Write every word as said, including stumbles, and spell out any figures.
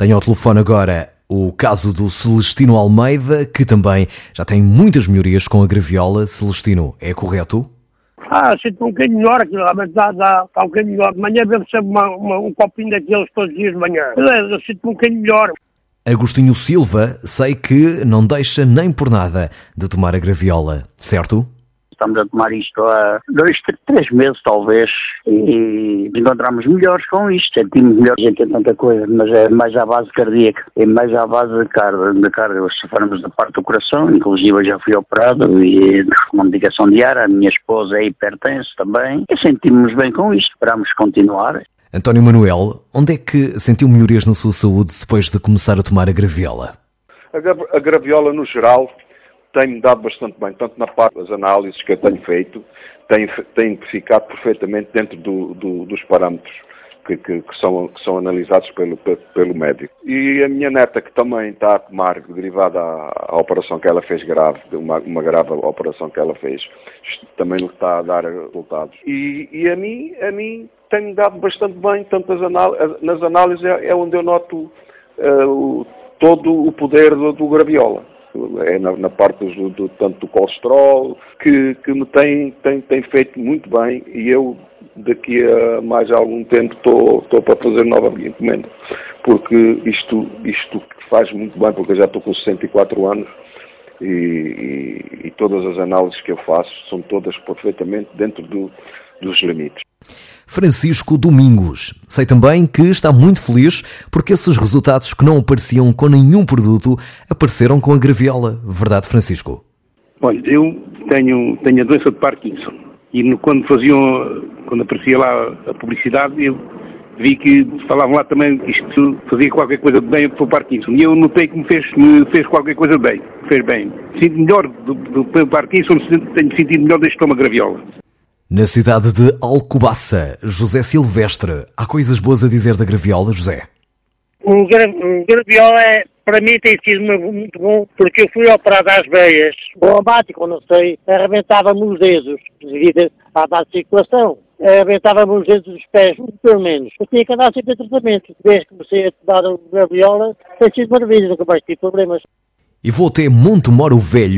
Tenho ao telefone agora o caso do Celestino Almeida, que também já tem muitas melhorias com a graviola. Celestino, é correto? Ah, sinto um bocadinho melhor, aquilo realmente dá, dá, dá um bocadinho melhor. De manhã bebo sempre uma, uma, um copinho daqueles todos os dias de manhã. Eu, eu sinto-me um bocadinho melhor. Agostinho Silva, sei que não deixa nem por nada de tomar a graviola, certo? Estamos a tomar isto há dois, três meses talvez e encontramos melhores com isto. Sentimos melhor, a gente tem tanta coisa, mas é mais à base cardíaca, é mais à base de carga, de carga. Sofremos da parte do coração, inclusive eu já fui operado e com medicação diária, a minha esposa é hipertensa também e sentimos bem com isto, esperamos continuar. António Manuel, onde é que sentiu melhorias na sua saúde depois de começar a tomar a graviola? A, gra- a graviola no geral tem-me dado bastante bem, tanto na parte das análises que eu tenho feito, tem, tem ficado perfeitamente dentro do, do, dos parâmetros que, que, que, são, que são analisados pelo, pelo médico. E a minha neta, que também está a tomar, derivada à, à operação que ela fez grave, uma, uma grave operação que ela fez, também lhe está a dar resultados. E, e a mim, a mim tem-me dado bastante bem, tanto as anál- nas análises é, é onde eu noto uh, o, todo o poder do, do graviola. É na, na parte do, do, tanto do colesterol, que, que me tem, tem, tem feito muito bem e eu daqui a mais algum tempo estou, estou para fazer nova encomenda, porque isto, isto faz muito bem, porque eu já estou com sessenta e quatro anos e, e, e todas as análises que eu faço são todas perfeitamente dentro do, dos limites. Francisco Domingos. Sei também que está muito feliz porque esses resultados que não apareciam com nenhum produto apareceram com a graviola. Verdade, Francisco? Olha, eu tenho, tenho a doença de Parkinson e no, quando faziam, quando aparecia lá a publicidade, eu vi que falavam lá também que isto fazia qualquer coisa de bem para o Parkinson. E eu notei que me fez, me fez qualquer coisa de bem, fez bem. Sinto melhor do, do, do Parkinson, tenho sentido melhor desde que tomo a graviola. Na cidade de Alcobaça, José Silvestre. Há coisas boas a dizer da graviola, José? O, gra, o graviola, é, para mim, tem sido muito bom, porque eu fui operado às veias. O reumático, não sei, arrebentava-me os dedos, devido à má circulação. Arrebentava-me os dedos dos pés, muito pelo menos. Eu tinha que andar sempre em tratamento. Desde que comecei a tomar o graviola, tem sido maravilha, nunca mais tive problemas. E vou até Montemoro Velho.